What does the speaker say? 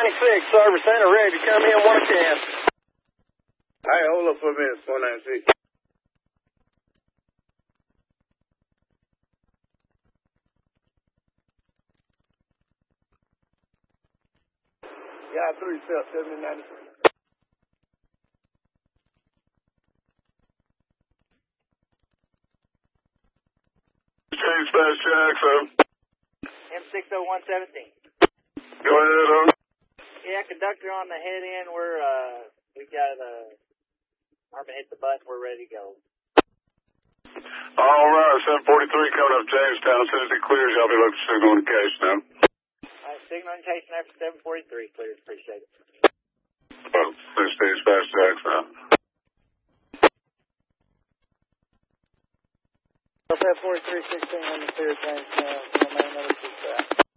496, service center, ready to come in, one can. Hey, hold up for a minute, 496. Yeah, 3 cell, 7093. Change fast Jackson. M60117. Go ahead, Yeah, conductor on the head end. We got Armin hit the button. We're ready to go. All right, 743 coming up Jamestown. As soon as it clears, y'all be looking for signal indication now. All right, signal indication after 743 clears. Appreciate it. Well, 16 fast Jackson. 4316 on the clear change now. Main number 2.